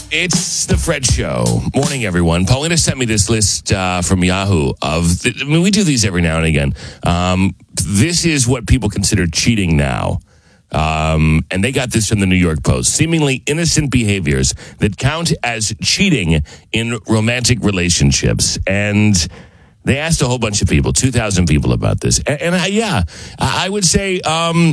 It's the Fred Show. Morning, everyone. Paulina sent me this list from Yahoo we do these every now and again. This is what people consider cheating now. And they got this from the New York Post. Seemingly innocent behaviors that count as cheating in romantic relationships. And they asked a whole bunch of people, 2,000 people about this. I would say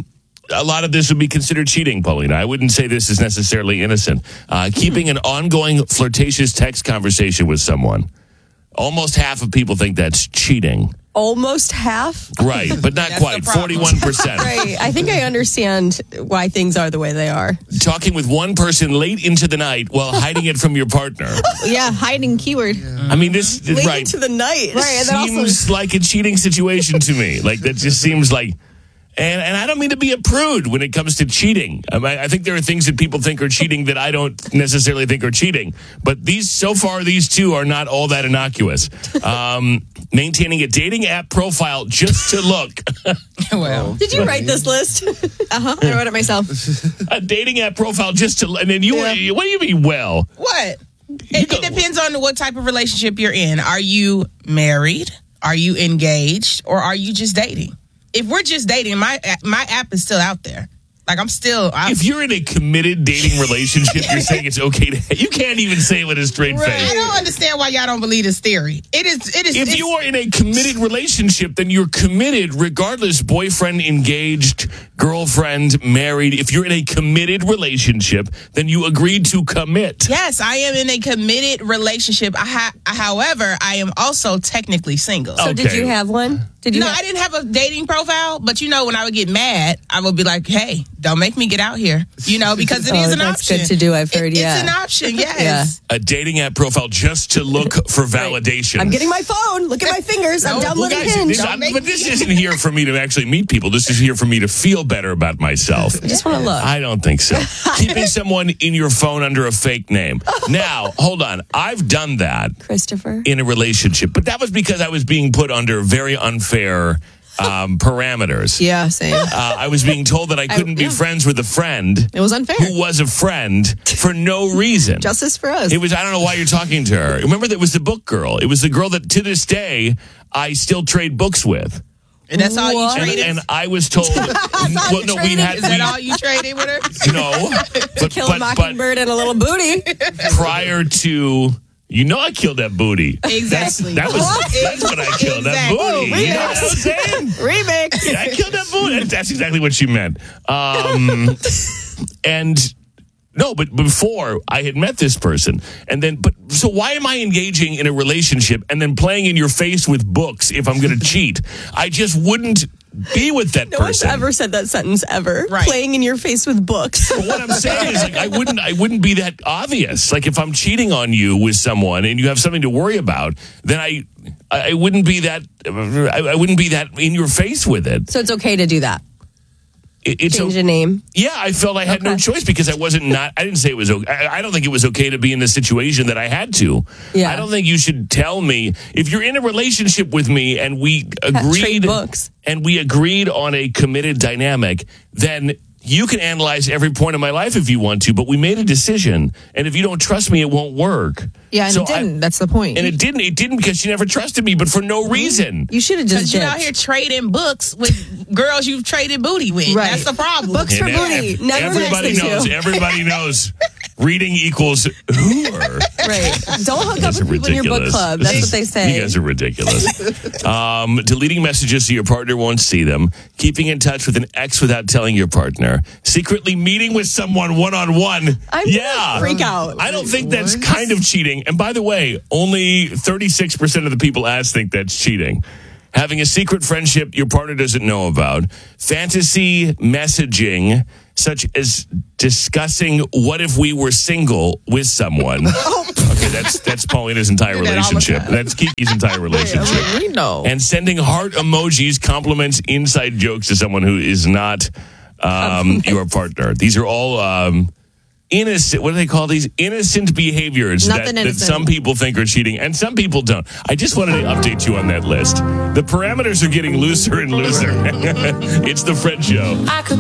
a lot of this would be considered cheating, Paulina. I wouldn't say this is necessarily innocent. Keeping an ongoing flirtatious text conversation with someone. Almost half of people think that's cheating. Almost half? Right, but not quite. 41%. Right. I think I understand why things are the way they are. Talking with one person late into the night while hiding it from your partner. Yeah, hiding keyword. I mean, this Late right, into the night. Right, and then seems like a cheating situation to me. Like, that just seems like... And I don't mean to be a prude when it comes to cheating. I think there are things that people think are cheating that I don't necessarily think are cheating. But these two are not all that innocuous. Maintaining a dating app profile just to look. Well, Did you write this list? I wrote it myself. A dating app profile just to... And then what do you mean, well? what? It depends on what type of relationship you're in. Are you married? Are you engaged? Or are you just dating? If we're just dating, my app is still out there. Like, If you're in a committed dating relationship, you're saying it's okay to... You can't even say it with a straight face. I don't understand why y'all don't believe this theory. It is. If you are in a committed relationship, then you're committed regardless, boyfriend, engaged, girlfriend, married. If you're in a committed relationship, then you agreed to commit. Yes, I am in a committed relationship. However, I am also technically single. So did you have one? I didn't have a dating profile, but when I would get mad, I would be like, hey, don't make me get out here. Because it is an that's option. Good to do, I've heard, It's an option, yes. A dating app profile just to look for validation. I'm getting my phone. Look at my fingers. I'm downloading Hinge. But this isn't here for me to actually meet people. This is here for me to feel better about myself. I just want to look. I don't think so. Keeping someone in your phone under a fake name. Now, hold on. I've done that. Christopher? In a relationship. But that was because I was being put under very unfair parameters. Yeah, same. I was being told that I couldn't be friends with a friend. It was unfair. Who was a friend for no reason. Justice for us. It was, I don't know why you're talking to her. Remember, that was the book girl. It was the girl that to this day I still trade books with. And that's all you traded? And I was told, Is that all you traded with her? No. Kill a mockingbird and a little booty. Prior to... I killed that booty. Exactly. That's what I killed, that booty. Remix. You know what I'm saying? Remix. Yeah, I killed that booty. That's exactly what she meant. But before I had met this person, so why am I engaging in a relationship and then playing in your face with books if I'm going to cheat? I just wouldn't be with that person. No one's ever said that sentence ever. Right. Playing in your face with books. But what I'm saying is, I wouldn't be that obvious. Like, if I'm cheating on you with someone and you have something to worry about, then I wouldn't be that. I wouldn't be that in your face with it. So it's okay to do that. Change a name. Yeah, I felt I had no choice because I didn't say it was okay. I don't think it was okay to be in the situation that I had to. Yeah. I don't think you should tell me if you're in a relationship with me and we Trade books. and we agreed on a committed dynamic, then you can analyze every point of my life if you want to, but we made a decision, and if you don't trust me, it won't work. Yeah, and it didn't. That's the point. And it didn't because she never trusted me, but for no reason. You should have just Because you're out here trading books with girls you've traded booty with. Right. That's the problem. Books for booty. Never Everybody knows. Reading equals whore. Right. Don't hook up with people in your book club. That's what they say. You guys are ridiculous. Deleting messages so your partner won't see them. Keeping in touch with an ex without telling your partner. Secretly meeting with someone one-on-one. I'm gonna freak out. I don't think that's kind of cheating. And by the way, only 36% of the people asked think that's cheating. Having a secret friendship your partner doesn't know about. Fantasy messaging, such as discussing what if we were single with someone. Okay, that's Paulina's entire relationship. That's Kiki's entire relationship. We know. And sending heart emojis, compliments, inside jokes to someone who is not your partner. These are all innocent, what do they call these? Innocent behaviors that some people think are cheating and some people don't. I just wanted to update you on that list. The parameters are getting looser and looser. It's the Fred Show.